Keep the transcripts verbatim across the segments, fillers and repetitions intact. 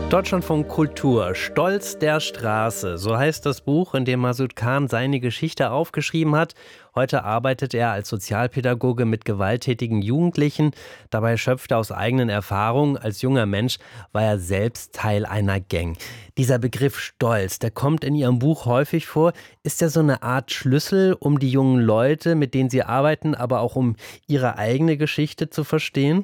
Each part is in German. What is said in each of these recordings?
Deutschlandfunk Kultur, Stolz der Straße, so heißt das Buch, in dem Masud Khan seine Geschichte aufgeschrieben hat. Heute arbeitet er als Sozialpädagoge mit gewalttätigen Jugendlichen. Dabei schöpft er aus eigenen Erfahrungen. Als junger Mensch war er selbst Teil einer Gang. Dieser Begriff Stolz, der kommt in Ihrem Buch häufig vor. Ist der so eine Art Schlüssel, um die jungen Leute, mit denen Sie arbeiten, aber auch um ihre eigene Geschichte zu verstehen?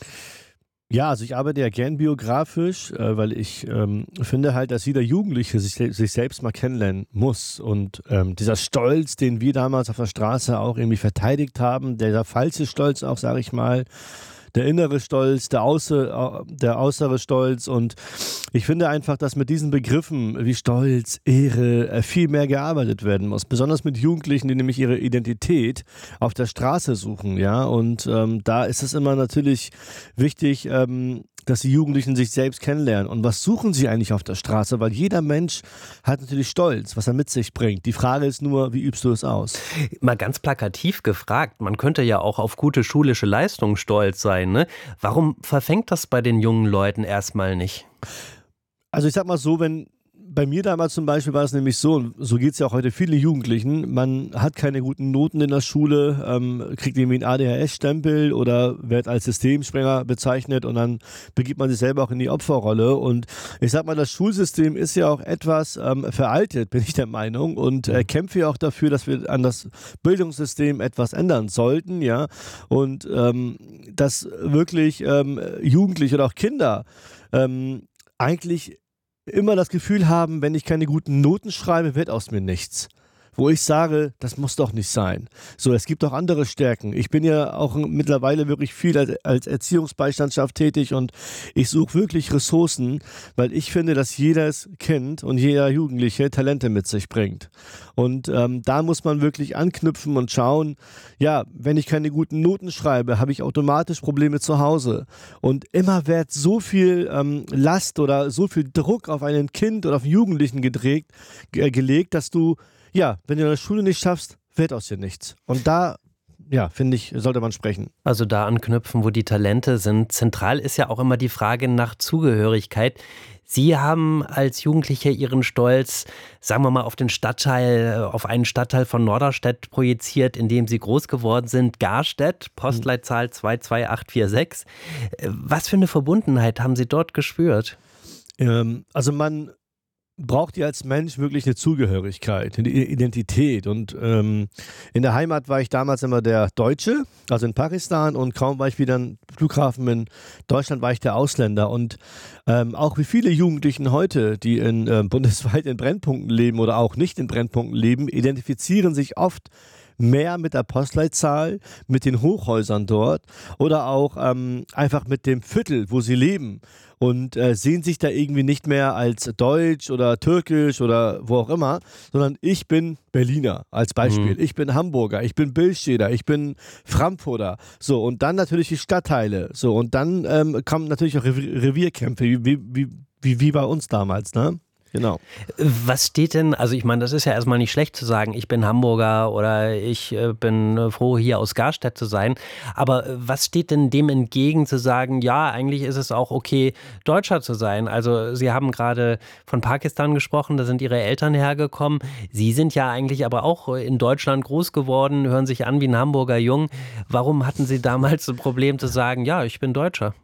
Ja, also ich arbeite ja gern biografisch, äh, weil ich ähm, finde halt, dass jeder Jugendliche sich, sich selbst mal kennenlernen muss. Und ähm, dieser Stolz, den wir damals auf der Straße auch irgendwie verteidigt haben, dieser falsche Stolz auch, sage ich mal, der innere Stolz, der, außer, der äußere Stolz. Und ich finde einfach, dass mit diesen Begriffen wie Stolz, Ehre viel mehr gearbeitet werden muss. Besonders mit Jugendlichen, die nämlich ihre Identität auf der Straße suchen. Ja? Und ähm, da ist es immer natürlich wichtig, ähm, dass die Jugendlichen sich selbst kennenlernen. Und was suchen sie eigentlich auf der Straße? Weil jeder Mensch hat natürlich Stolz, was er mit sich bringt. Die Frage ist nur, wie übst du es aus? Mal ganz plakativ gefragt, man könnte ja auch auf gute schulische Leistungen stolz sein, ne? Warum verfängt das bei den jungen Leuten erstmal nicht? Also ich sag mal so, wenn bei mir damals zum Beispiel war es nämlich so, und so geht es ja auch heute vielen Jugendlichen, man hat keine guten Noten in der Schule, ähm, kriegt irgendwie einen A D H S-Stempel oder wird als Systemsprenger bezeichnet und dann begibt man sich selber auch in die Opferrolle. Und ich sag mal, das Schulsystem ist ja auch etwas ähm, veraltet, bin ich der Meinung, und äh, kämpfe ja auch dafür, dass wir an das Bildungssystem etwas ändern sollten, ja, und ähm, dass wirklich ähm, Jugendliche oder auch Kinder ähm, eigentlich immer das Gefühl haben, wenn ich keine guten Noten schreibe, wird aus mir nichts. Wo ich sage, das muss doch nicht sein. So, es gibt auch andere Stärken. Ich bin ja auch mittlerweile wirklich viel als, als Erziehungsbeistandschaft tätig und ich suche wirklich Ressourcen, weil ich finde, dass jedes Kind und jeder Jugendliche Talente mit sich bringt. Und ähm, da muss man wirklich anknüpfen und schauen, ja, wenn ich keine guten Noten schreibe, habe ich automatisch Probleme zu Hause. Und immer wird so viel ähm, Last oder so viel Druck auf ein Kind oder auf einen Jugendlichen gedreht, ge- gelegt, dass du ja, wenn du in der Schule nicht schaffst, wird aus dir nichts. Und da, ja, finde ich, sollte man sprechen. Also da anknüpfen, wo die Talente sind. Zentral ist ja auch immer die Frage nach Zugehörigkeit. Sie haben als Jugendliche Ihren Stolz, sagen wir mal, auf den Stadtteil, auf einen Stadtteil von Norderstedt projiziert, in dem Sie groß geworden sind, Garstedt, Postleitzahl zwei zwei acht vier sechs. Was für eine Verbundenheit haben Sie dort gespürt? Ähm, also man braucht ihr als Mensch wirklich eine Zugehörigkeit, eine Identität. Und ähm, in der Heimat war ich damals immer der Deutsche, also in Pakistan, und kaum war ich wieder am Flughafen in Deutschland, war ich der Ausländer. Und ähm, auch wie viele Jugendlichen heute, die in, äh, bundesweit in Brennpunkten leben oder auch nicht in Brennpunkten leben, identifizieren sich oft mehr mit der Postleitzahl, mit den Hochhäusern dort oder auch ähm, einfach mit dem Viertel, wo sie leben, und äh, sehen sich da irgendwie nicht mehr als deutsch oder türkisch oder wo auch immer, sondern ich bin Berliner als Beispiel, mhm. ich bin Hamburger, ich bin Billstädter, ich bin Frankfurter, so, und dann natürlich die Stadtteile, so, und dann ähm, kamen natürlich auch Rev- Revierkämpfe, wie, wie, wie, wie bei uns damals, ne? Genau. Was steht denn, also ich meine, das ist ja erstmal nicht schlecht zu sagen, ich bin Hamburger oder ich äh, bin äh, froh, hier aus Garstedt zu sein, aber äh, was steht denn dem entgegen zu sagen, ja, eigentlich ist es auch okay, Deutscher zu sein? Also Sie haben gerade von Pakistan gesprochen, da sind Ihre Eltern hergekommen. Sie sind ja eigentlich aber auch in Deutschland groß geworden, hören sich an wie ein Hamburger Jung. Warum hatten Sie damals ein Problem zu sagen, ja, ich bin Deutscher?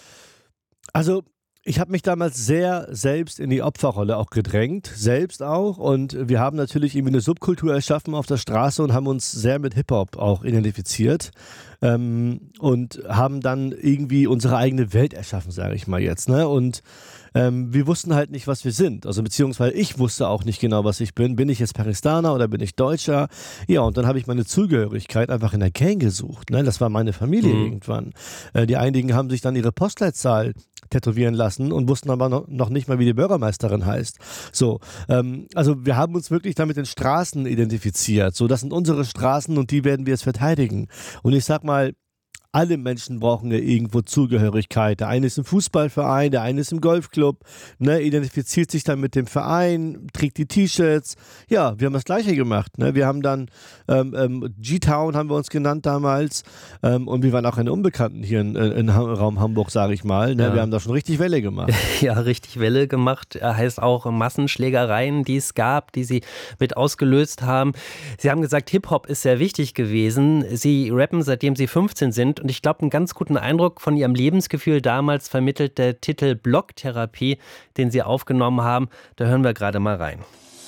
Also ich habe mich damals sehr selbst in die Opferrolle auch gedrängt, selbst auch, und wir haben natürlich irgendwie eine Subkultur erschaffen auf der Straße und haben uns sehr mit Hip-Hop auch identifiziert ähm, und haben dann irgendwie unsere eigene Welt erschaffen, sage ich mal jetzt, ne? Und ähm, wir wussten halt nicht, was wir sind, also beziehungsweise ich wusste auch nicht genau, was ich bin. Bin ich jetzt Pakistaner oder bin ich Deutscher? Ja, und dann habe ich meine Zugehörigkeit einfach in der Gang gesucht, ne? Das war meine Familie mhm. irgendwann. Äh, die einigen haben sich dann ihre Postleitzahl tätowieren lassen und wussten aber noch, noch nicht mal, wie die Bürgermeisterin heißt. So, ähm, also wir haben uns wirklich damit den Straßen identifiziert. So, das sind unsere Straßen und die werden wir jetzt verteidigen. Und ich sag mal, alle Menschen brauchen ja irgendwo Zugehörigkeit. Der eine ist im Fußballverein, der eine ist im Golfclub, ne, identifiziert sich dann mit dem Verein, trägt die T-Shirts. Ja, wir haben das Gleiche gemacht. Ne? Wir haben dann ähm, ähm, G-Town haben wir uns genannt damals ähm, und wir waren auch eine Unbekannten hier in, in, in Raum Hamburg, sage ich mal. Ne? Ja. Wir haben da schon richtig Welle gemacht. Ja, richtig Welle gemacht. Heißt auch Massenschlägereien, die es gab, die Sie mit ausgelöst haben. Sie haben gesagt, Hip-Hop ist sehr wichtig gewesen. Sie rappen, seitdem Sie fünfzehn sind. Und ich glaube, einen ganz guten Eindruck von Ihrem Lebensgefühl damals vermittelt der Titel Blocktherapie, den Sie aufgenommen haben. Da hören wir gerade mal rein.